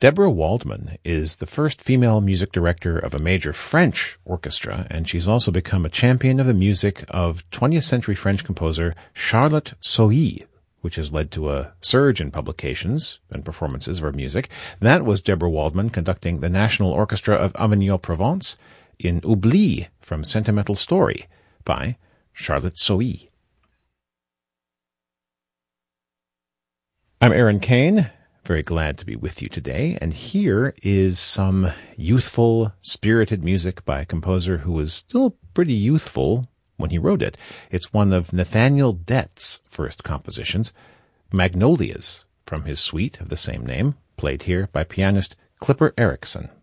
Deborah Waldman is the first female music director of a major French orchestra, and she's also become a champion of the music of 20th century French composer Charlotte Sohi, which has led to a surge in publications and performances of her music. That was Deborah Waldman conducting the National Orchestra of Avignon-Provence in Oubli from Sentimental Story by Charlotte Sohi. I'm Aaron Kane. Very glad to be with you today, and here is some youthful, spirited music by a composer who was still pretty youthful when he wrote it. It's one of Nathaniel Dett's first compositions, Magnolias, from his suite of the same name, played here by pianist Clipper Erickson.